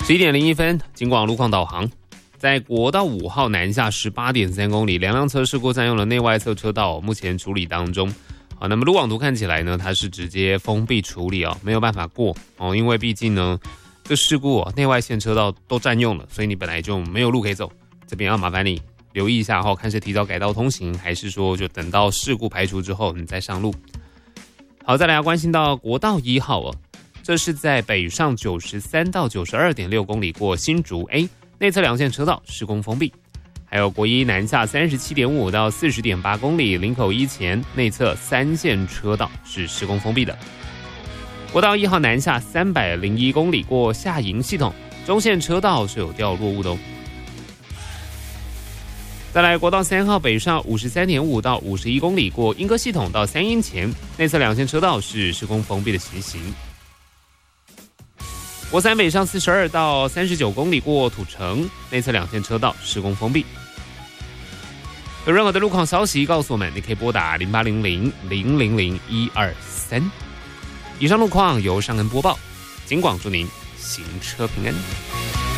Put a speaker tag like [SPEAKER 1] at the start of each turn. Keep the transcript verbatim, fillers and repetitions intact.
[SPEAKER 1] 十一点零一分，警广路况导航。在国道五号南下十八点三公里，两辆车事故占用了内外侧车道，目前处理当中。好，那么路网图看起来呢，它是直接封闭处理哦，没有办法过哦，因为毕竟呢，这事故哦，内外线车道都占用了，所以你本来就没有路可以走。这边要麻烦你留意一下哈，看是提早改道通行，还是说就等到事故排除之后你再上路。好，再来要关心到国道一号哦。这是在北上九十三到九十二点六公里过新竹 A 内侧两线车道施工封闭，还有国一南下三十七点五到四十点八公里林口一前内侧三线车道是施工封闭的。国道一号南下三百零一公里过下营系统中线车道是有掉落物的哦。再来国道三号北上五十三点五到五十一公里过莺歌系统到三鹰前内侧两线车道是施工封闭的情形。国三北上四十二到三十九公里过土城内侧两线车道施工封闭。有任何的路况消息告诉我们，你可以拨打零八零零零零零一二三。以上路况由尚恩播报，警广祝您行车平安。